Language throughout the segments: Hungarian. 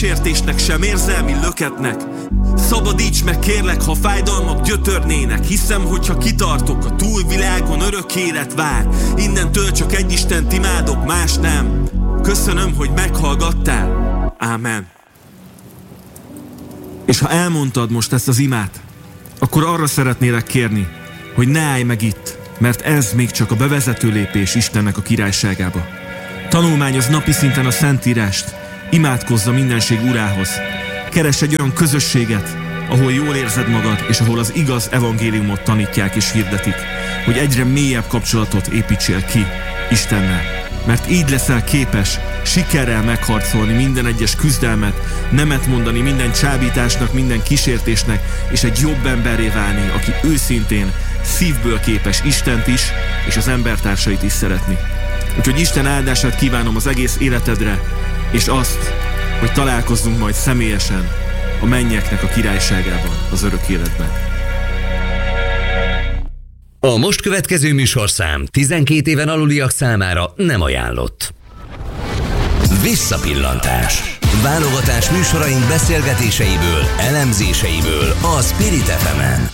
kísértésnek, sem érzelmi löketnek. Szabadíts meg kérlek, ha fájdalmak gyötörnének. Hiszem, hogyha kitartok, a túlvilágon örök élet vár. Innentől csak egy Istent imádok, más nem. Köszönöm, hogy meghallgattál. Ámen. És ha elmondtad most ezt az imát, akkor arra szeretnélek kérni, hogy ne állj meg itt, mert ez még csak a bevezető lépés Istennek a királyságába. Tanulmányozz napi szinten a Szentírást, imádkozz a mindenség Urához. Keresd egy olyan közösséget, ahol jól érzed magad, és ahol az igaz evangéliumot tanítják és hirdetik, hogy egyre mélyebb kapcsolatot építsél ki Istennel. Mert így leszel képes sikerrel megharcolni minden egyes küzdelmet, nemet mondani minden csábításnak, minden kísértésnek, és egy jobb emberré válni, aki őszintén, szívből képes Istent is, és az embertársait is szeretni. Úgyhogy Isten áldását kívánom az egész életedre, és azt, hogy találkozzunk majd személyesen a mennyeknek a királyságában, az örök életben. A most következő műsorszám 12 éven aluliak számára nem ajánlott. Visszapillantás. Válogatás műsoraink beszélgetéseiből, elemzéseiből a Spirit FM-en.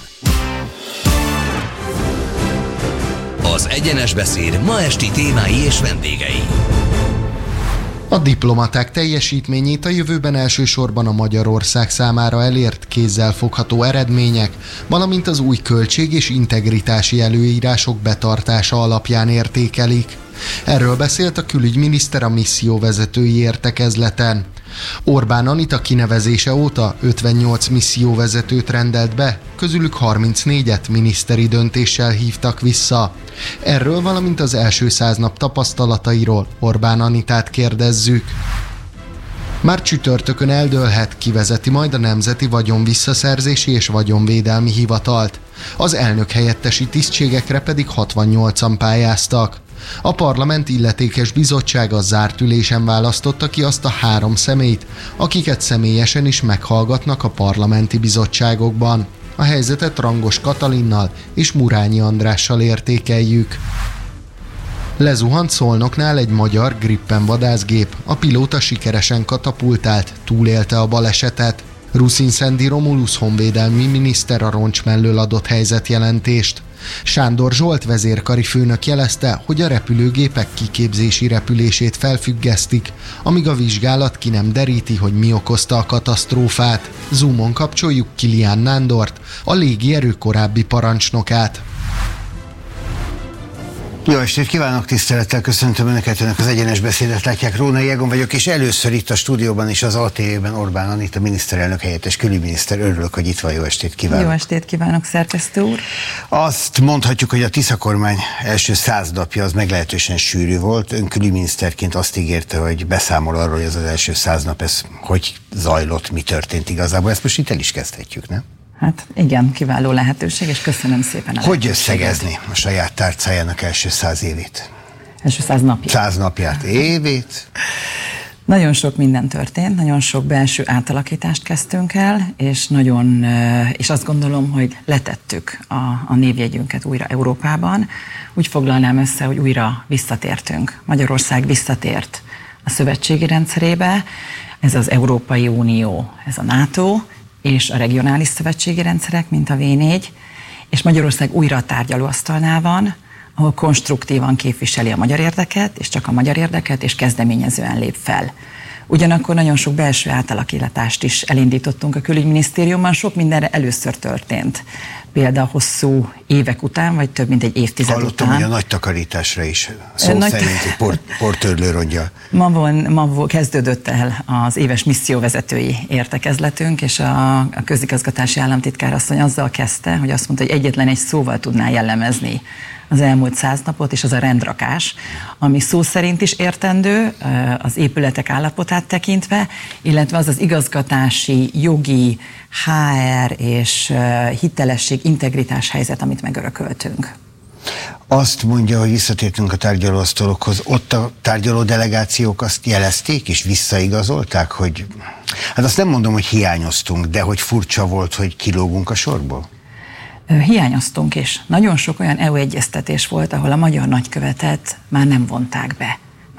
Az egyenes beszéd ma esti témái és vendégei. A diplomaták teljesítményét a jövőben elsősorban a Magyarország számára elért kézzelfogható eredmények, valamint az új költség- és integritási előírások betartása alapján értékelik. Erről beszélt a külügyminiszter a misszióvezetői értekezleten. Orbán Anita kinevezése óta 58 misszióvezetőt rendelt be, közülük 34-et miniszteri döntéssel hívtak vissza. Erről, valamint az első 100 nap tapasztalatairól Orbán Anitát kérdezzük. Már csütörtökön eldőlhet, ki vezeti majd a Nemzeti Vagyonvisszaszerzési és Vagyonvédelmi Hivatalt. Az elnök helyettesi tisztségekre pedig 68-an pályáztak. A parlament illetékes bizottsága zárt ülésen választotta ki azt a 3 személyt, akiket személyesen is meghallgatnak a parlamenti bizottságokban. A helyzetet Rangos Katalinnal és Murányi Andrással értékeljük. Lezuhant Szolnoknál egy magyar Gripen vadászgép, a pilóta sikeresen katapultált, túlélte a balesetet. Ruszin Szendi Romulusz honvédelmi miniszter a roncs mellől adott helyzetjelentést. Sándor Zsolt vezérkari főnök jelezte, hogy a repülőgépek kiképzési repülését felfüggesztik, amíg a vizsgálat ki nem deríti, hogy mi okozta a katasztrófát. Zoomon kapcsoljuk Kilián Nándort, a légierő korábbi parancsnokát. Jó estét kívánok, tisztelettel köszöntöm Önöket, Önök az egyenes beszédet látják, Rónai Egon vagyok, és először itt a stúdióban és az ATV-ben Orbán Anita, miniszterelnök helyettes külügyminiszter. Örülök, hogy itt van, jó estét kívánok. Jó estét kívánok, szerkesztő úr. Azt mondhatjuk, hogy a Tisza kormány első 100 napja az meglehetősen sűrű volt. Ön külügyminiszterként azt ígérte, hogy beszámol arról, hogy ez az első 100 nap, ez hogy zajlott, mi történt igazából. Ezt most itt el is kezdhetjük, nem? Hát igen, kiváló lehetőség, és köszönöm szépen a Hogy összegezni a saját tárcájának első 100 évét? Első 100 napját. 100 napját, évét? Nagyon sok minden történt, nagyon sok belső átalakítást kezdtünk el, és azt gondolom, hogy letettük a névjegyünket újra Európában. Úgy foglalnám össze, hogy újra visszatértünk. Magyarország visszatért a szövetségi rendszerébe, ez az Európai Unió, ez a NATO, és a regionális szövetségi rendszerek, mint a V4, és Magyarország újra a tárgyalóasztalnál van, ahol konstruktívan képviseli a magyar érdeket, és csak a magyar érdeket, és kezdeményezően lép fel. Ugyanakkor nagyon sok belső átalakítást is elindítottunk a külügyminisztériumban, sok mindenre először történt. Például hosszú évek után, vagy több mint egy évtized Hallottam, után. hogy a nagy takarításra is szó szerint portörlőrongya. Ma kezdődött el az éves misszióvezetői értekezletünk, és a közigazgatási államtitkár asszony azzal kezdte, hogy azt mondta, hogy egyetlen egy szóval tudná jellemezni az elmúlt 100 napot, és az a rendrakás, ami szó szerint is értendő az épületek állapotát tekintve, illetve az az igazgatási, jogi, HR és hitelesség, integritás helyzet, amit megörököltünk. Azt mondja, hogy visszatértünk a tárgyalóasztalokhoz. Ott a tárgyaló delegációk azt jelezték és visszaigazolták, hogy hát azt nem mondom, hogy hiányoztunk, de hogy furcsa volt, hogy kilógunk a sorból? Hiányoztunk, és nagyon sok olyan EU egyeztetés volt, ahol a magyar nagykövetet már nem vonták be.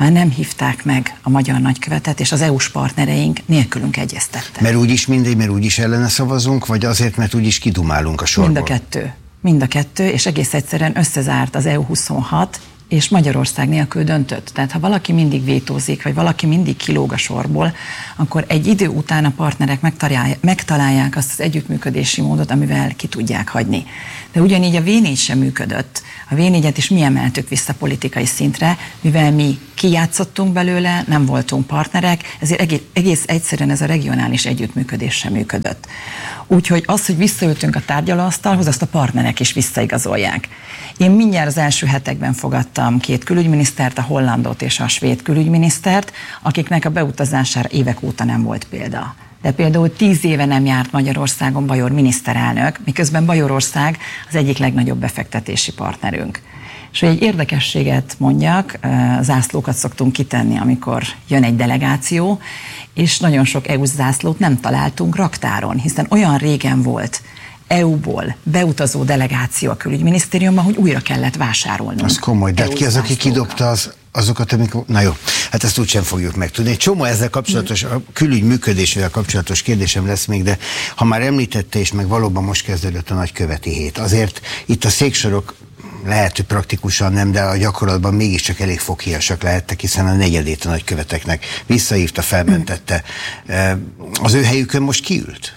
már nem hívták meg a magyar nagykövetet, és az EU-s partnereink nélkülünk egyeztettek. Mert úgyis ellene szavazunk, vagy azért, mert úgyis kidumálunk a sorból? Mind a kettő, és egész egyszerűen összezárt az EU26, és Magyarország nélkül döntött. Tehát ha valaki mindig vétózik, vagy valaki mindig kilóg a sorból, akkor egy idő után a partnerek megtalálják azt az együttműködési módot, amivel ki tudják hagyni. De ugyanígy a V4 sem működött. A V4-et is mi emeltük vissza politikai szintre, mivel mi kijátszottunk belőle, nem voltunk partnerek, ezért egész egyszerűen ez a regionális együttműködés sem működött. Úgyhogy az, hogy visszaültünk a tárgyalóasztalhoz, azt a partnerek is visszaigazolják. Én mindjárt az első hetekben fogadtam 2 külügyminisztert, a hollandot és a svéd külügyminisztert, akiknek a beutazására évek óta nem volt példa. De például 10 éve nem járt Magyarországon Bajor miniszterelnök, miközben Bajorország az egyik legnagyobb befektetési partnerünk. És hogy egy érdekességet mondjak, zászlókat szoktunk kitenni, amikor jön egy delegáció, és nagyon sok EU-s zászlót nem találtunk raktáron, hiszen olyan régen volt EU-ból beutazó delegáció a külügyminisztériumban, hogy újra kellett vásárolnunk. Az komoly, de ki az, aki kidobta azokat, amikor... Na jó, hát ezt úgysem fogjuk megtudni. Egy csomó ezzel kapcsolatos, a külügy működésével kapcsolatos kérdésem lesz még, de ha már említette, és meg valóban most kezdődött a nagyköveti hét, azért itt a széksorok lehet, hogy praktikusan nem, de a gyakorlatban mégiscsak elég foghíjasak lehettek, hiszen a negyedét a nagyköveteknek visszahívta, felmentette. Az ő helyükön most kiült?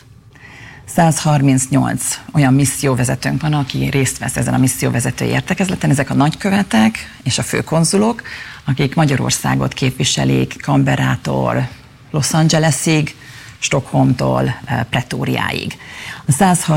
138 olyan misszióvezetőnk van, aki részt vesz ezen a misszióvezetői értekezleten. Ezek a nagykövetek és a főkonzulok, akik Magyarországot képviselik Canberrától Los Angelesig, Stockholmtól Pretóriáig. A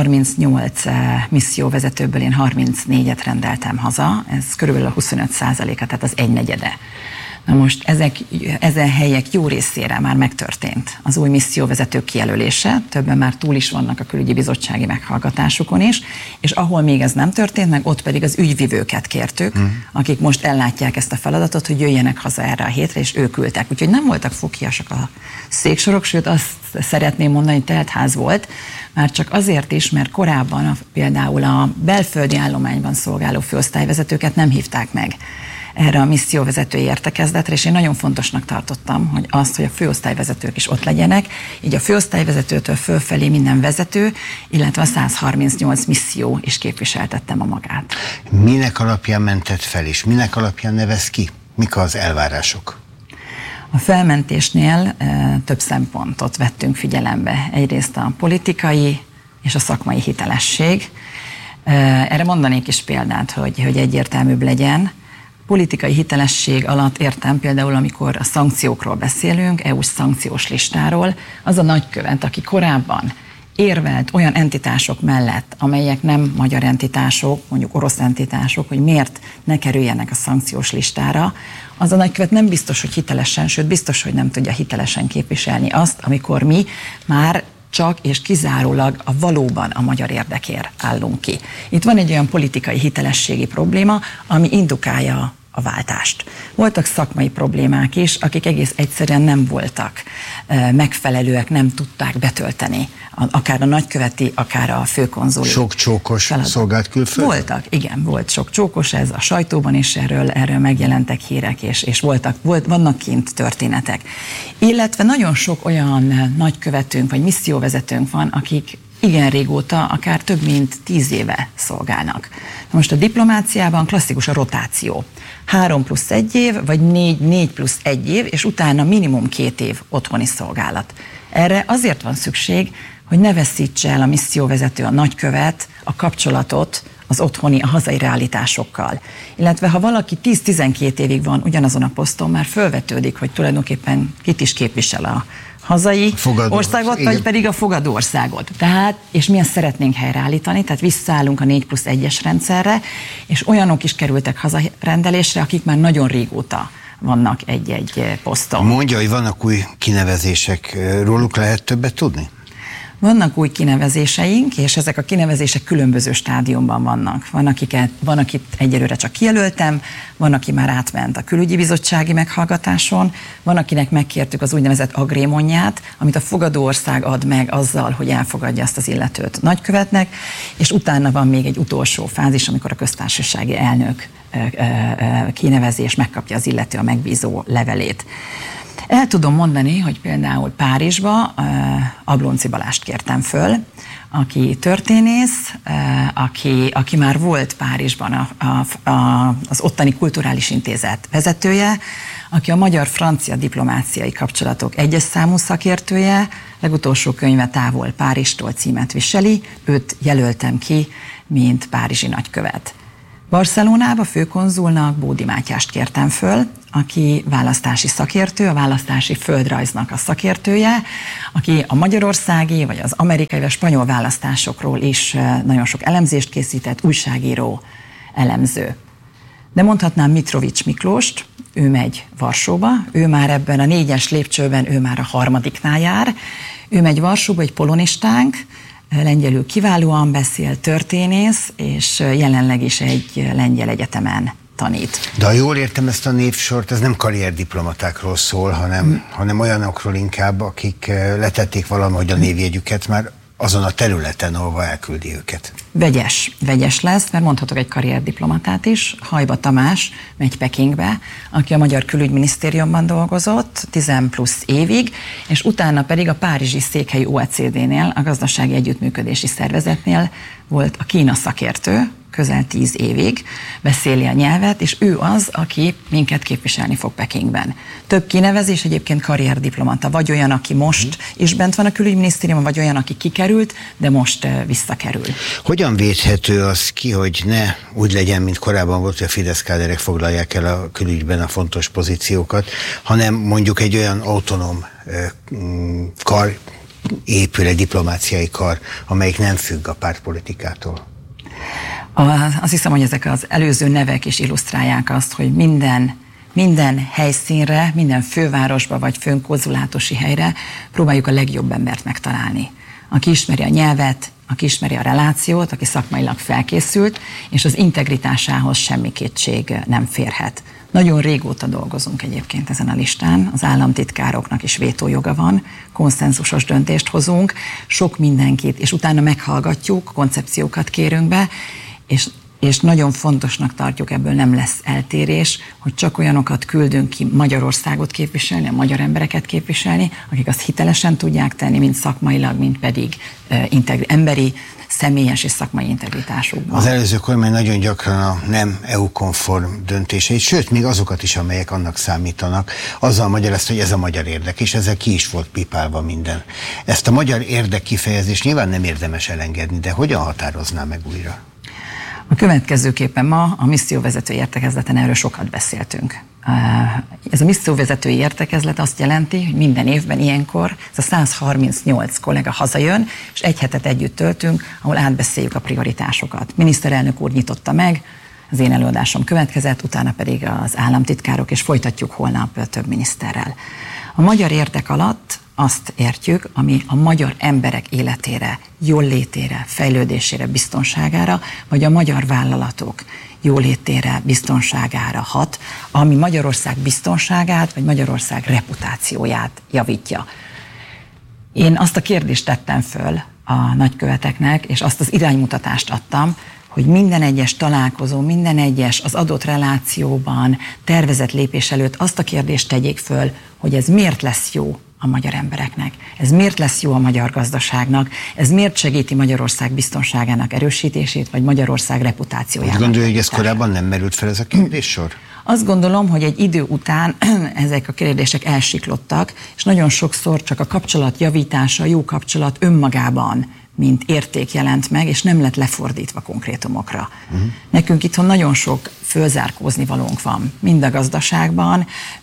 138 misszióvezetőből én 34-et rendeltem haza, ez körülbelül a 25%-a, tehát az 1/4. Na most ezen helyek jó részére már megtörtént az új misszióvezetők kijelölése, többen már túl is vannak a külügyi bizottsági meghallgatásukon is, és ahol még ez nem történt meg, ott pedig az ügyvivőket kértük, akik most ellátják ezt a feladatot, hogy jöjjenek haza erre a hétre, és ők ültek. Úgyhogy nem voltak foghíjasak a széksorok, sőt azt szeretném mondani, hogy teltház volt, már csak azért is, mert korábban például a belföldi állományban szolgáló főosztályvezetőket nem hívták meg erre a misszióvezetői értekezletre, és én nagyon fontosnak tartottam, hogy azt, hogy a főosztályvezetők is ott legyenek, így a főosztályvezetőtől fölfelé minden vezető, illetve a 138 misszió is képviseltettem a magát. Minek alapján mentett fel, és minek alapján nevez ki? Mik az elvárások? A felmentésnél több szempontot vettünk figyelembe. Egyrészt a politikai és a szakmai hitelesség. Erre mondanék is példát, hogy egyértelműbb legyen. Politikai hitelesség alatt értem például, amikor a szankciókról beszélünk, EU-s szankciós listáról, az a nagykövet, aki korábban érvelt olyan entitások mellett, amelyek nem magyar entitások, mondjuk orosz entitások, hogy miért ne kerüljenek a szankciós listára, az a nagykövet nem biztos, hogy hitelesen, sőt biztos, hogy nem tudja hitelesen képviselni azt, amikor mi már csak és kizárólag valóban a magyar érdekért állunk ki. Itt van egy olyan politikai hitelességi probléma, ami indukálja a váltást. Voltak szakmai problémák is, akik egész egyszerűen nem voltak megfelelőek, nem tudták betölteni akár a nagyköveti, akár a főkonzuli. Sok csókos szolgált külföldön? Voltak, igen, volt sok csókos, ez a sajtóban is erről megjelentek hírek, és vannak kint történetek. Illetve nagyon sok olyan nagykövetünk, vagy misszióvezetőnk van, akik igen régóta, akár több mint 10 éve szolgálnak. Na most a diplomáciában klasszikus a rotáció. 3+1 év, vagy 4+1 év, és utána minimum 2 év otthoni szolgálat. Erre azért van szükség, hogy ne veszítse el a misszióvezető, a nagykövet a kapcsolatot az otthoni, a hazai realitásokkal. Illetve ha valaki 10-12 évig van ugyanazon a poszton, már felvetődik, hogy tulajdonképpen kit is képvisel a hazai országot, vagy pedig a fogadó országot. Tehát, és mi ezt szeretnénk helyreállítani, tehát visszaállunk a 4+1-es rendszerre, és olyanok is kerültek hazarendelésre, akik már nagyon régóta vannak egy poszton. Mondja, hogy vannak új kinevezések, róluk lehet többet tudni? Vannak új kinevezéseink, és ezek a kinevezések különböző stádiumban vannak. Van, akit egyelőre csak kijelöltem, van, aki már átment a külügyi bizottsági meghallgatáson, van, akinek megkértük az úgynevezett agrémonját, amit a fogadó ország ad meg azzal, hogy elfogadja azt az illetőt nagykövetnek, és utána van még egy utolsó fázis, amikor a köztársasági elnök kinevezés, megkapja az illető a megbízó levelét. El tudom mondani, hogy például Párizsba Ablonczy Balást kértem föl, aki történész, aki már volt Párizsban az ottani kulturális intézet vezetője, aki a magyar-francia diplomáciai kapcsolatok egyes számú szakértője, legutolsó könyve Távol Párizstól címet viseli, őt jelöltem ki, mint párizsi nagykövet. Barcelonába főkonzulnak Bódi Mátyást kértem föl, aki választási szakértő, a választási földrajznak a szakértője, aki a magyarországi, vagy az amerikai, vagy a spanyol választásokról is nagyon sok elemzést készített, újságíró, elemző. De mondhatnám Mitrovics Miklóst, ő megy Varsóba, ő már ebben a 4-es lépcsőben, ő már a 3-nál jár, ő megy Varsóba, egy polonistánk, lengyelül kiválóan beszél, történész, és jelenleg is egy lengyel egyetemen tanít. De ha jól értem ezt a névsort, ez nem karrierdiplomatákról szól, hanem olyanokról inkább, akik letették valahogy a névjegyüket már azon a területen, ahova elküldi őket. Vegyes lesz, mert mondhatok egy karrierdiplomatát is. Hajba Tamás megy Pekingbe, aki a Magyar Külügyminisztériumban dolgozott 10+ évig, és utána pedig a párizsi székhelyű OECD-nél, a Gazdasági Együttműködési Szervezetnél volt a Kína szakértő, közel 10 évig, beszéli a nyelvet, és ő az, aki minket képviselni fog Pekingben. Több kinevezés egyébként karrierdiplomata, vagy olyan, aki most is bent van a külügyminisztériumban, vagy olyan, aki kikerült, de most visszakerül. Hogyan védhető az ki, hogy ne úgy legyen, mint korábban volt, hogy a Fidesz káderek foglalják el a külügyben a fontos pozíciókat, hanem mondjuk egy olyan autonóm kar épül, egy diplomáciai kar, amelyik nem függ a pártpolitikától? Azt hiszem, hogy ezek az előző nevek is illusztrálják azt, hogy minden helyszínre, minden fővárosba vagy főkonzulátusi helyre próbáljuk a legjobb embert megtalálni. Aki ismeri a nyelvet, aki ismeri a relációt, aki szakmailag felkészült, és az integritásához semmi kétség nem férhet. Nagyon régóta dolgozunk egyébként ezen a listán, az államtitkároknak is vétójoga van, konszenzusos döntést hozunk, sok mindenkit, és utána meghallgatjuk, koncepciókat kérünk be, és nagyon fontosnak tartjuk, ebből nem lesz eltérés, hogy csak olyanokat küldünk ki Magyarországot képviselni, a magyar embereket képviselni, akik azt hitelesen tudják tenni, mind szakmailag, mind pedig emberi, személyes és szakmai integritásukban. Az előző kormány nagyon gyakran a nem EU-konform döntéseit, sőt, még azokat is, amelyek annak számítanak, azzal magyarázta, hogy ez a magyar érdek, és ezzel ki is volt pipálva minden. Ezt a magyar érdek kifejezést nyilván nem érdemes elengedni, de hogyan határozná meg újra? A következőképpen ma a misszióvezetői értekezleten erről sokat beszéltünk. Ez a misszióvezetői értekezlet azt jelenti, hogy minden évben ilyenkor ez a 138 kollega hazajön, és egy hetet együtt töltünk, ahol átbeszéljük a prioritásokat. Miniszterelnök úr nyitotta meg, az én előadásom következett, utána pedig az államtitkárok, és folytatjuk holnap több miniszterrel. A magyar érdek alatt azt értjük, ami a magyar emberek életére, jóllétére, fejlődésére, biztonságára, vagy a magyar vállalatok jólétére, biztonságára hat, ami Magyarország biztonságát, vagy Magyarország reputációját javítja. Én azt a kérdést tettem föl a nagyköveteknek, és azt az iránymutatást adtam, hogy minden egyes találkozó, minden egyes az adott relációban tervezett lépés előtt azt a kérdést tegyék föl, hogy ez miért lesz jó a magyar embereknek, ez miért lesz jó a magyar gazdaságnak, ez miért segíti Magyarország biztonságának erősítését, vagy Magyarország reputációjának. Úgy gondolja, hogy ez korábban nem merült fel ez a kérdéssor? Azt gondolom, hogy egy idő után ezek a kérdések elsiklottak, és nagyon sokszor csak a kapcsolat javítása, a jó kapcsolat önmagában, mint érték jelent meg, és nem lett lefordítva konkrétumokra. Nekünk itthon nagyon sok fölzárkózni valónk van, mind a gazdaságban,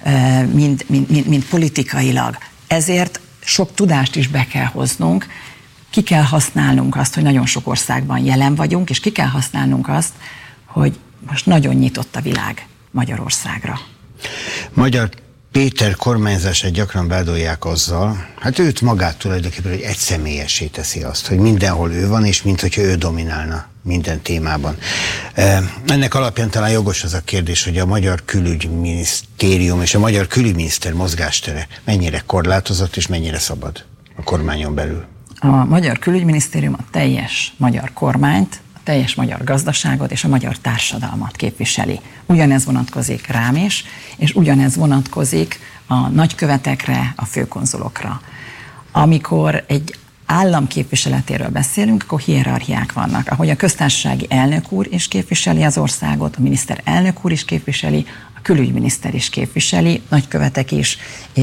mind politikailag. Ezért sok tudást is be kell hoznunk, ki kell használnunk azt, hogy nagyon sok országban jelen vagyunk, és ki kell használnunk azt, hogy most nagyon nyitott a világ Magyarországra. Magyar Péter kormányzását gyakran vádolják azzal, hát őt magát tulajdonképpen, hogy egyszemélyessé teszi azt, hogy mindenhol ő van, és minthogyha ő dominálna minden témában. Ennek alapján talán jogos az a kérdés, hogy a Magyar Külügyminisztérium és a Magyar Külügyminiszter mozgástere mennyire korlátozott és mennyire szabad a kormányon belül. A Magyar Külügyminisztérium a teljes magyar kormányt, a teljes magyar gazdaságot és a magyar társadalmat képviseli. Ugyanez vonatkozik rám is, és ugyanez vonatkozik a nagykövetekre, a főkonzulokra. Amikor egy állam képviseletéről beszélünk, akkor hierarchiák vannak. Ahogy a köztársasági elnök úr is képviseli az országot, a miniszterelnök úr is képviseli, a külügyminiszter is képviseli, nagykövetek is,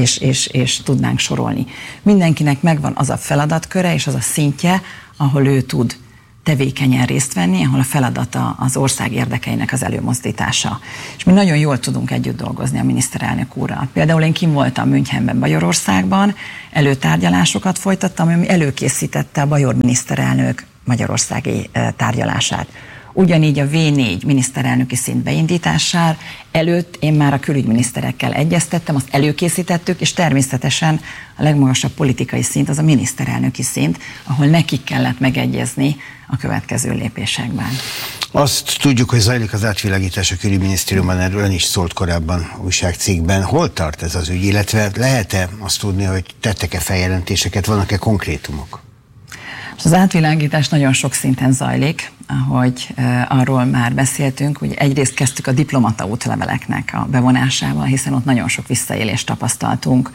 és tudnánk sorolni. Mindenkinek megvan az a feladatköre és az a szintje, ahol ő tud tevékenyen részt venni, ahol a feladata az ország érdekeinek az előmozdítása. És mi nagyon jól tudunk együtt dolgozni a miniszterelnök úrral. Például én kim voltam Münchenben, Bajorországban, előtárgyalásokat folytattam, ami előkészítette a bajor miniszterelnök magyarországi tárgyalását. Ugyanígy a V4 miniszterelnöki szint beindítására előtt én már a külügyminiszterekkel egyeztettem, azt előkészítettük, és természetesen a legmagasabb politikai szint az a miniszterelnöki szint, ahol nekik kellett megegyezni a következő lépésekben. Azt tudjuk, hogy zajlik az átvilágítás a külügyminisztériumban, erről is szólt korábban újságcikkben. Hol tart ez az ügy, illetve lehet-e azt tudni, hogy tettek-e feljelentéseket, vannak-e konkrétumok? Az átvilágítás nagyon sok szinten zajlik, ahogy arról már beszéltünk, hogy egyrészt kezdtük a diplomata útleveleknek a bevonásával, hiszen ott nagyon sok visszaélést tapasztaltunk.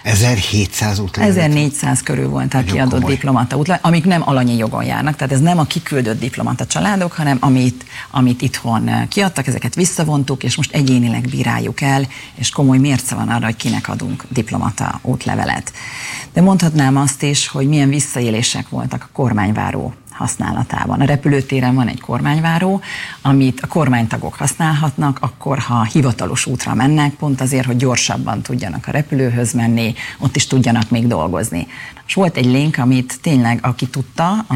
1700 útlevelet? 1400 körül volt a kiadott diplomata útlevelet, amik nem alanyi jogon járnak, tehát ez nem a kiküldött diplomata családok, hanem amit itthon kiadtak, ezeket visszavontuk, és most egyénileg bíráljuk el, és komoly mérce van arra, hogy kinek adunk diplomata útlevelet. De mondhatnám azt is, hogy milyen visszaélések voltak a kormányváró használatában. A repülőtéren van egy kormányváró, amit a kormánytagok használhatnak, akkor, ha hivatalos útra mennek, pont azért, hogy gyorsabban tudjanak a repülőhöz menni, ott is tudjanak még dolgozni. És volt egy link, amit tényleg aki tudta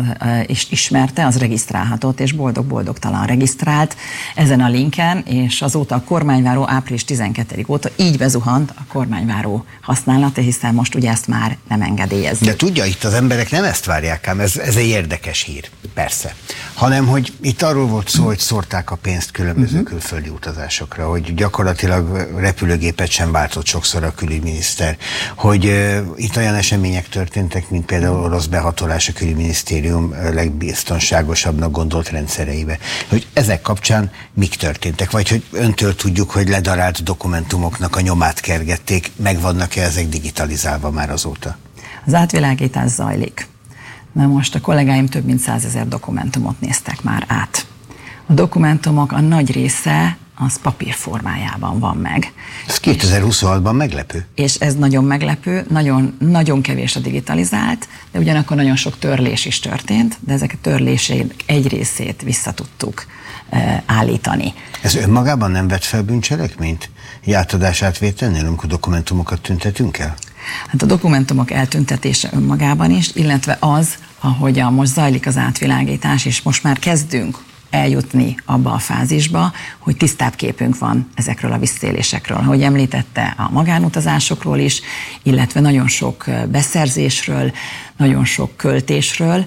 és ismerte, az regisztrálhatott, és boldog-boldogtalan regisztrált ezen a linken, és azóta a kormányváró április 12 óta így bezuhant a kormánywáró használata, hiszen most ugye ezt már nem engedélyezzük. De tudja, itt az emberek nem ezt várják ám, ez egy érdekes hír, persze. Hanem, hogy itt arról volt szó, hogy szórták a pénzt különböző külföldi utazásokra, hogy gyakorlatilag repülőgépet sem váltott sokszor a külügyminiszter, hogy itt olyan események történtek, mint például orosz behatolás a külügyminisztérium legbiztonságosabbnak gondolt rendszereibe. Hogy ezek kapcsán mik történtek? Vagy hogy öntől tudjuk, hogy ledarált dokumentumoknak a nyomát kergették, megvannak-e ezek digitalizálva már azóta? Az átvilágítás zajlik. Na most a kollégáim több mint 100 000 dokumentumot néztek már át. A dokumentumok a nagy része az papírformájában van meg. Ez 2026-ban meglepő. És ez nagyon meglepő, nagyon, nagyon kevés a digitalizált, de ugyanakkor nagyon sok törlés is történt, de ezek a törlések egy részét vissza tudtuk állítani. Ez önmagában nem vett fel bűncselekményt? Egy átadás-átvételnél, amikor dokumentumokat tüntetünk el? Hát a dokumentumok eltüntetése önmagában is, illetve az, ahogyan most zajlik az átvilágítás, és most már kezdünk eljutni abba a fázisba, hogy tisztább képünk van ezekről a visszaélésekről. Ahogy említette, a magánutazásokról is, illetve nagyon sok beszerzésről, nagyon sok költésről,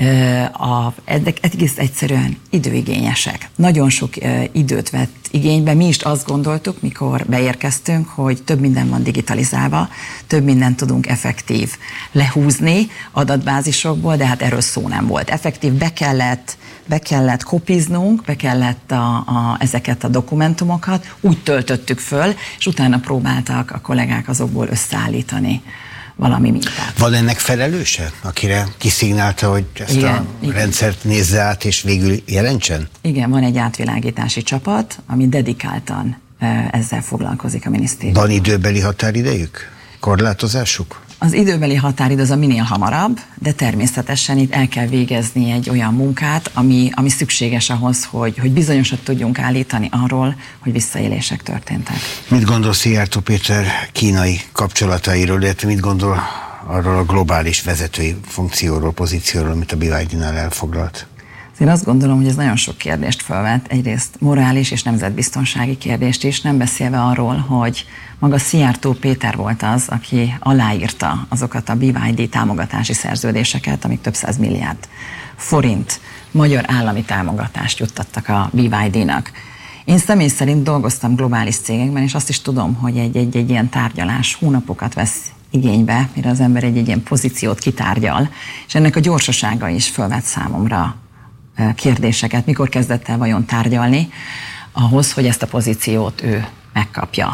egész egyszerűen időigényesek. Nagyon sok időt vett igénybe. Mi is azt gondoltuk, mikor beérkeztünk, hogy több minden van digitalizálva, több mindent tudunk effektív lehúzni adatbázisokból, de hát erről szó nem volt. Effektív be kellett kopiznunk, be kellett ezeket a dokumentumokat, úgy töltöttük föl, és utána próbáltak a kollégák azokból összeállítani valami mintát. Van ennek felelőse, akire kiszignálta, hogy ezt a rendszert nézze át, és végül jelentsen? Igen, van egy átvilágítási csapat, ami dedikáltan ezzel foglalkozik a minisztérium. Van időbeli határidejük? Korlátozásuk? Az időbeli határidő az a minél hamarabb, de természetesen itt el kell végezni egy olyan munkát, ami szükséges ahhoz, hogy bizonyosat tudjunk állítani arról, hogy visszaélések történtek. Mit gondol Szijjártó Péter kínai kapcsolatairól, illetve mit gondol arról a globális vezetői funkcióról, pozícióról, amit a BYD-nál elfoglalt? Én azt gondolom, hogy ez nagyon sok kérdést felvet, egyrészt morális és nemzetbiztonsági kérdést is, nem beszélve arról, hogy maga Szijjártó Péter volt az, aki aláírta azokat a BYD támogatási szerződéseket, amik több 100 milliárd forint magyar állami támogatást juttattak a BYD-nak. Én személy szerint dolgoztam globális cégekben, és azt is tudom, hogy egy ilyen tárgyalás hónapokat vesz igénybe, mire az ember egy ilyen pozíciót kitárgyal, és ennek a gyorsasága is fölvet számomra kérdéseket, mikor kezdett el vajon tárgyalni ahhoz, hogy ezt a pozíciót ő megkapja.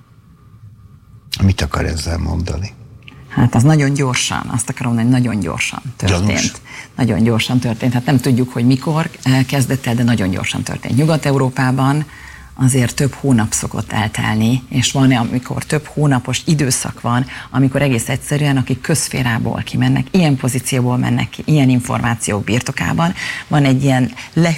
Mit akar ezzel mondani? Hát az nagyon gyorsan, azt akarom mondani, nagyon gyorsan történt. Gyanús. Nagyon gyorsan történt. Hát nem tudjuk, hogy mikor kezdett el, de nagyon gyorsan történt. Nyugat-Európában azért több hónap szokott eltelni, és van, amikor több hónapos időszak van, amikor egész egyszerűen, akik közszférából kimennek, ilyen pozícióból mennek ki, ilyen információk birtokában, van egy ilyen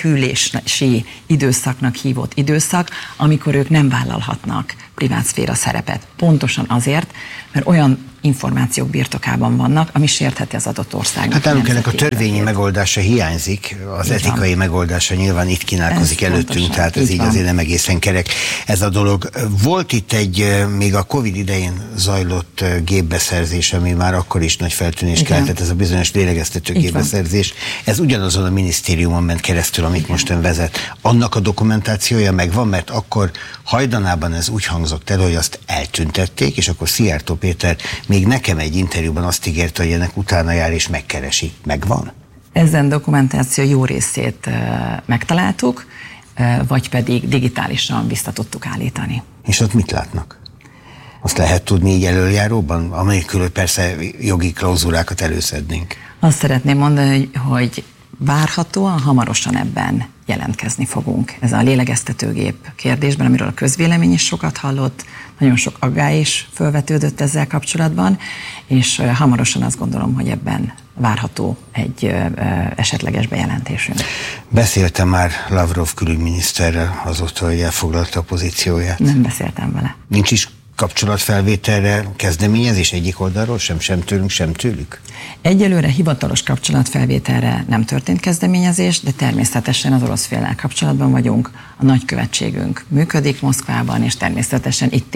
lehűlési időszaknak hívott időszak, amikor ők nem vállalhatnak privátszféra szerepet. Pontosan azért, mert olyan információk birtokában vannak, ami sértheti az adott országnak. Hát nálunk ennek a törvényi megoldása hiányzik, az etikai megoldása nyilván itt kínálkozik előttünk, tehát ez így azért nem egészen kerek ez a dolog. Volt itt egy, még a Covid idején zajlott gépbeszerzés, ami már akkor is nagy feltűnést keltett, ez a bizonyos lélegeztető gépbeszerzés. Ez ugyanazon a minisztériumon ment keresztül, amit most ön vezet. Annak a dokumentációja megvan, mert akkor hajdanában ez úgy hangzott el, hogy azt eltüntették, és akkor Szijjártó Péter még nekem egy interjúban azt ígérte, hogy ennek utána jár és megkeresi. Megvan? Ezen dokumentáció jó részét megtaláltuk, vagy pedig digitálisan vissza tudtuk állítani. És ott mit látnak? Azt lehet tudni így elöljáróban, amelyikül, hogy persze jogi klauzulákat előszednénk. Azt szeretném mondani, hogy várhatóan hamarosan ebben jelentkezni fogunk. Ez a lélegeztetőgép kérdésben, amiről a közvélemény is sokat hallott, nagyon sok aggály is felvetődött ezzel kapcsolatban, és hamarosan azt gondolom, hogy ebben várható egy esetleges bejelentésünk. Beszéltem már Lavrov külügyminiszterrel azóta, hogy elfoglalta a pozícióját? Nem beszéltem vele. Nincs is kapcsolatfelvételre kezdeményezés egyik oldalról, sem tőlünk, sem tőlük? Egyelőre hivatalos kapcsolatfelvételre nem történt kezdeményezés, de természetesen az orosz féllel kapcsolatban vagyunk. A nagykövetségünk működik Moszkvában, és természetesen itt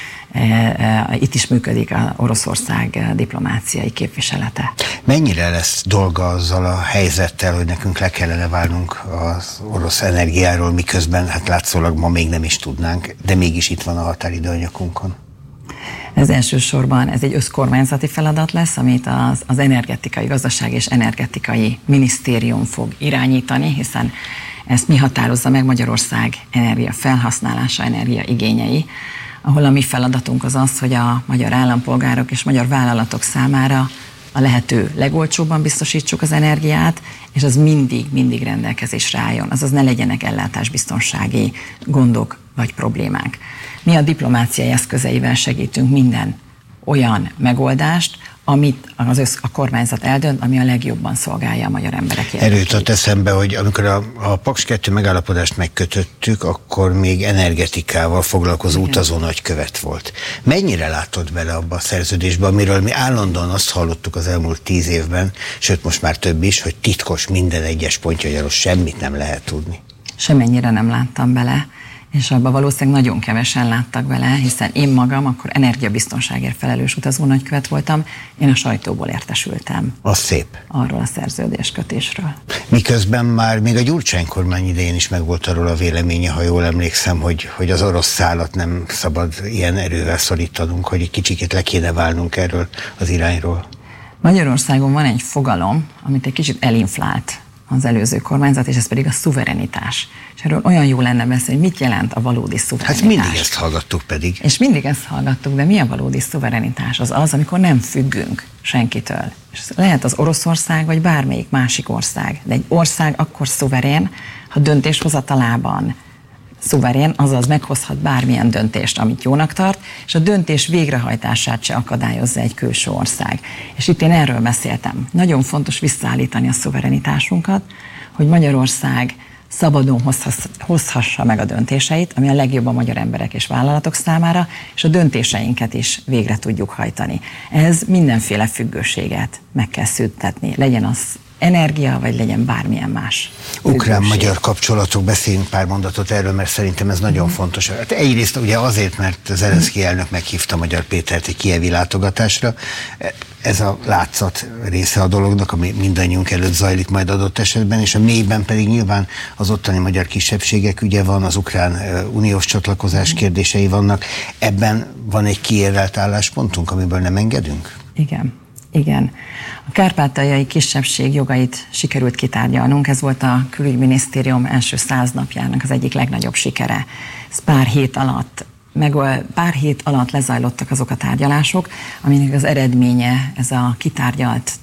is működik az Oroszország diplomáciai képviselete. Mennyire lesz dolga azzal a helyzettel, hogy nekünk le kellene válnunk az orosz energiáról, miközben hát látszólag ma még nem is tudnánk, de mégis itt van a határidő a nyakunkon? Ez elsősorban ez egy összkormányzati feladat lesz, amit az energetikai, gazdaság és energetikai minisztérium fog irányítani, hiszen ezt mi határozza meg Magyarország energia felhasználása, energia igényei, ahol a mi feladatunk az az, hogy a magyar állampolgárok és magyar vállalatok számára a lehető legolcsóbban biztosítsuk az energiát, és az mindig rendelkezésre álljon, azaz ne legyenek ellátásbiztonsági gondok vagy problémák. Mi a diplomáciai eszközeivel segítünk minden olyan megoldást, amit a kormányzat eldönt, ami a legjobban szolgálja a magyar emberek érdekeit. Erről jutott eszembe, hogy amikor a Paks 2 megállapodást megkötöttük, akkor még energetikával foglalkozó utazó nagykövet volt. Mennyire látott bele abba a szerződésbe, amiről mi állandóan azt hallottuk az elmúlt 10 évben, sőt most már több is, hogy titkos minden egyes pontja, hogy arról semmit nem lehet tudni? Semmennyire nem láttam bele, és abban valószínűleg nagyon kevesen láttak bele, hiszen én magam akkor energiabiztonságért felelős utazó nagykövet voltam, én a sajtóból értesültem. Az szép. Arról a szerződéskötésről. Miközben már még a Gyurcsány kormány idején is megvolt arról a véleménye, ha jól emlékszem, hogy az orosz szálat nem szabad ilyen erővel szorítanunk, hogy egy kicsit le kéne válnunk erről az irányról. Magyarországon van egy fogalom, amit egy kicsit elinflált az előző kormányzat, és ez pedig a szuverenitás. És erről olyan jó lenne beszélni, hogy mit jelent a valódi szuverenitás. Hát mindig ezt hallgattuk pedig. És mindig ezt hallgattuk, de mi a valódi szuverenitás? Az, amikor nem függünk senkitől. És lehet az Oroszország, vagy bármelyik másik ország. De egy ország akkor szuverén, ha döntéshozatalában szuverén, azaz meghozhat bármilyen döntést, amit jónak tart, és a döntés végrehajtását se akadályozza egy külső ország. És itt én erről beszéltem. Nagyon fontos visszaállítani a szuverenitásunkat, hogy Magyarország szabadon hozhassa meg a döntéseit, ami a legjobb a magyar emberek és vállalatok számára, és a döntéseinket is végre tudjuk hajtani. Ez mindenféle függőséget meg kell szüntetni, legyen az energia, vagy legyen bármilyen más. Ukrán-magyar kapcsolatok, beszéljünk pár mondatot erről, mert szerintem ez nagyon fontos. Hát egyrészt ugye azért, mert Zelenszkij elnök meghívta Magyar Pétert egy kijevi látogatásra. Ez a látszat része a dolognak, ami mindannyiunk előtt zajlik majd adott esetben, és a mélyben pedig nyilván az ottani magyar kisebbségek ügye van, az ukrán uniós csatlakozás kérdései vannak. Ebben van egy kiérlelt álláspontunk, amiből nem engedünk? Igen. Igen. A kárpátaljai kisebbség jogait sikerült kitárgyalnunk. Ez volt a külügyminisztérium első 100 napjának az egyik legnagyobb sikere. Ez pár hét alatt lezajlottak azok a tárgyalások, aminek az eredménye ez a kitárgyalt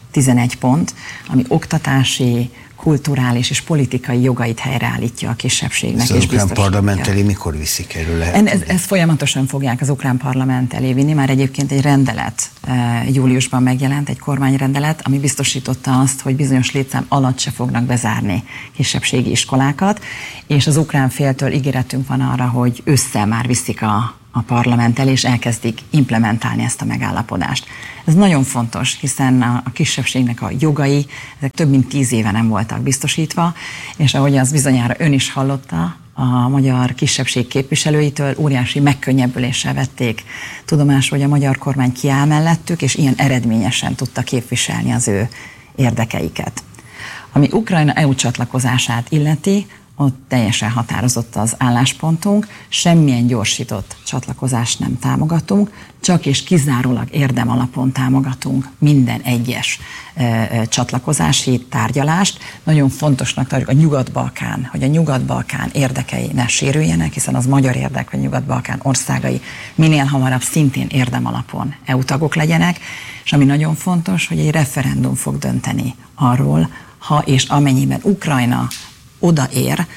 11 pont, ami oktatási, kulturális és politikai jogait helyreállítja a kisebbségnek. Az ukrán parlament elé mikor viszik erről ezt folyamatosan fogják az ukrán parlament elé vinni. Már egyébként egy rendelet júliusban megjelent, egy kormányrendelet, ami biztosította azt, hogy bizonyos létszám alatt se fognak bezárni kisebbségi iskolákat, és az ukrán féltől ígéretünk van arra, hogy ősszel már viszik a parlament elé, és elkezdik implementálni ezt a megállapodást. Ez nagyon fontos, hiszen a kisebbségnek a jogai, ezek több mint 10 éve nem voltak biztosítva, és ahogy az bizonyára ön is hallotta, a magyar kisebbség képviselőitől óriási megkönnyebbüléssel vették tudomásul, hogy a magyar kormány kiáll mellettük, és ilyen eredményesen tudta képviselni az ő érdekeiket. Ami Ukrajna EU csatlakozását illeti, ott teljesen határozott az álláspontunk, semmilyen gyorsított csatlakozást nem támogatunk, csak és kizárólag érdem alapon támogatunk minden egyes csatlakozási tárgyalást. Nagyon fontosnak tartjuk hogy a Nyugat-Balkán érdekei ne sérüljenek, hiszen az magyar érdek, hogy a Nyugat-Balkán országai minél hamarabb szintén érdem alapon EU tagok legyenek, és ami nagyon fontos, hogy egy referendum fog dönteni arról, ha és amennyiben Ukrajna odaér,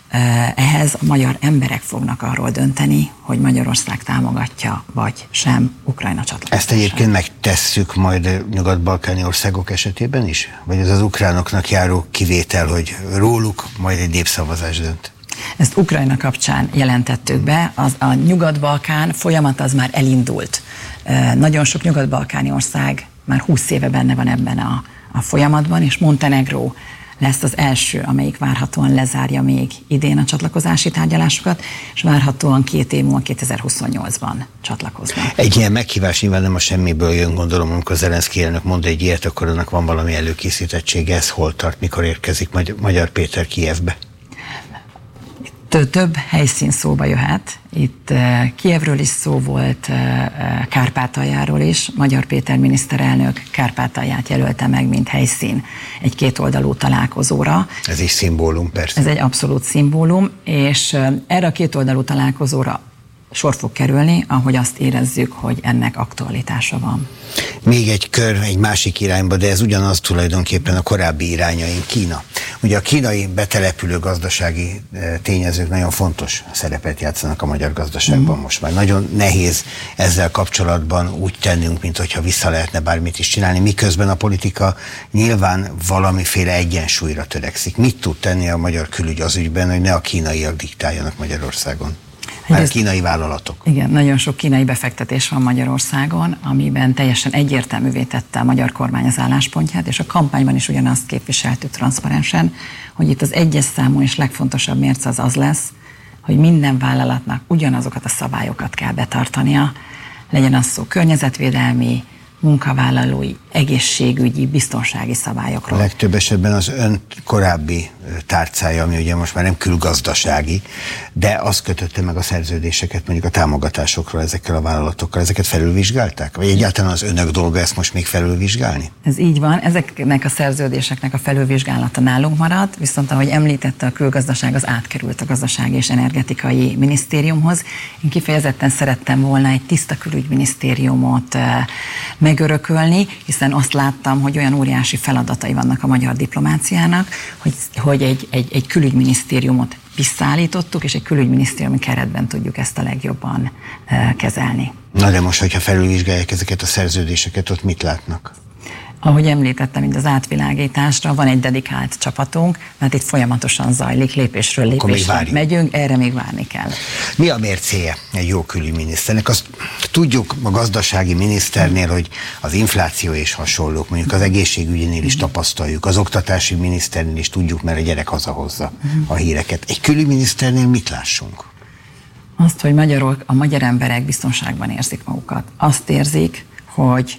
ehhez a magyar emberek fognak arról dönteni, hogy Magyarország támogatja, vagy sem Ukrajna csatlakozását. Ezt egyébként megtesszük majd nyugat-balkáni országok esetében is? Vagy ez az ukránoknak járó kivétel, hogy róluk majd egy népszavazás dönt? Ezt Ukrajna kapcsán jelentettük be, a Nyugat-Balkán folyamat az már elindult. Nagyon sok nyugat-balkáni ország már 20 éve benne van ebben a folyamatban, és Montenegró lesz az első, amelyik várhatóan lezárja még idén a csatlakozási tárgyalásokat, és várhatóan 2 év múlva 2028-ban csatlakoznak. Egy ilyen meghívás nyilván nem a semmiből jön, gondolom, amikor Zelenszky elnök mond egy ilyet, akkor annak van valami előkészítettsége, ez hol tart, mikor érkezik Magyar Péter Kijevbe? Több helyszín szóba jöhet. Itt Kijevről is szó volt, Kárpátaljáról is. Magyar Péter miniszterelnök Kárpátalját jelölte meg, mint helyszín egy kétoldalú találkozóra. Ez is szimbólum, persze. Ez egy abszolút szimbólum, és erre a kétoldalú találkozóra sor fog kerülni, ahogy azt érezzük, hogy ennek aktualitása van. Még egy kör, egy másik irányba, de ez ugyanaz tulajdonképpen a korábbi irányaink, Kína. Ugye a kínai betelepülő gazdasági tényezők nagyon fontos szerepet játszanak a magyar gazdaságban most már. Nagyon nehéz ezzel kapcsolatban úgy tennünk, mint hogyha vissza lehetne bármit is csinálni, miközben a politika nyilván valamiféle egyensúlyra törekszik. Mit tud tenni a magyar külügy az ügyben, hogy ne a kínaiak diktáljanak Magyarországon? Már a kínai vállalatok. Igen, nagyon sok kínai befektetés van Magyarországon, amiben teljesen egyértelművé tette a magyar kormány az álláspontját, és a kampányban is ugyanazt képviseltük transzparensen, hogy itt az egyes számú és legfontosabb mérce az lesz, hogy minden vállalatnak ugyanazokat a szabályokat kell betartania, legyen az szó környezetvédelmi, munkavállalói, egészségügyi, biztonsági szabályokról. A legtöbb esetben az ön korábbi tárcája, ami ugye most már nem külgazdasági, de azt kötötte meg a szerződéseket mondjuk a támogatásokról ezekkel a vállalatokkal. Ezeket felülvizsgálták? Vagy egyáltalán az önök dolga ezt most még felülvizsgálni? Ez így van. Ezeknek a szerződéseknek a felülvizsgálata nálunk maradt, viszont ahogy említette, a külgazdaság az átkerült a Gazdasági és Energetikai Minisztériumhoz. Én kifejezetten szerettem volna egy tiszta külügyminisztériumot megörökölni, hiszen azt láttam, hogy olyan óriási feladatai vannak a magyar diplomáciának, hogy egy külügyminisztériumot visszaállítottuk, és egy külügyminisztériumi keretben tudjuk ezt a legjobban kezelni. Na de most, hogyha felülvizsgálják ezeket a szerződéseket, ott mit látnak? Ahogy említettem, mint az átvilágításra van egy dedikált csapatunk, mert itt folyamatosan zajlik, lépésről lépésre megyünk, erre még várni kell. Mi a mércéje egy jó külügyminiszternek? Azt tudjuk a gazdasági miniszternél, hogy az infláció és hasonlók, mondjuk az egészségügynél is tapasztaljuk, az oktatási miniszternél is tudjuk, mert a gyerek hazahozza a híreket. Egy külügyminiszternél mit lássunk? Azt, hogy a magyar emberek biztonságban érzik magukat. Azt érzik, hogy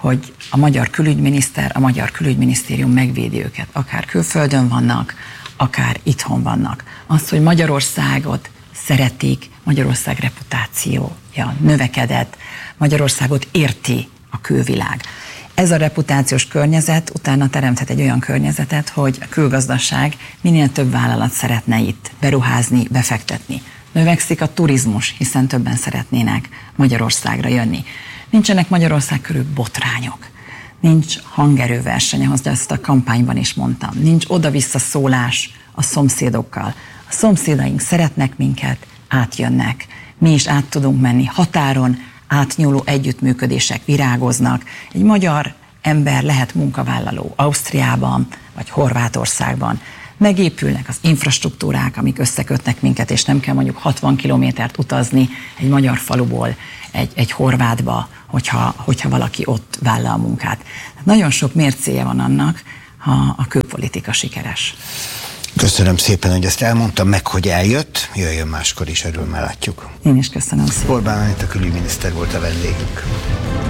a magyar külügyminiszter, a magyar külügyminisztérium megvédi őket. Akár külföldön vannak, akár itthon vannak. Az, hogy Magyarországot szeretik, Magyarország reputációja növekedett, Magyarországot érti a külvilág. Ez a reputációs környezet utána teremthet egy olyan környezetet, hogy a külgazdaság minél több vállalat szeretne itt beruházni, befektetni. Növekszik a turizmus, hiszen többen szeretnének Magyarországra jönni. Nincsenek Magyarország körül botrányok. Nincs hangerőverseny, ahogy ezt a kampányban is mondtam. Nincs oda-vissza szólás a szomszédokkal. A szomszédaink szeretnek minket, átjönnek. Mi is át tudunk menni. Határon átnyúló együttműködések virágoznak. Egy magyar ember lehet munkavállaló Ausztriában vagy Horvátországban. Megépülnek az infrastruktúrák, amik összekötnek minket, és nem kell mondjuk 60 kilométert utazni egy magyar faluból egy horvátba, hogyha valaki ott vállal a munkát. Nagyon sok mércéje van annak, ha a külpolitika sikeres. Köszönöm szépen, hogy ezt elmondtam, meg hogy eljött. Jöjjön máskor is, erről már látjuk. Én is köszönöm szépen. Orbán Anita külügyminiszter volt a vendégünk.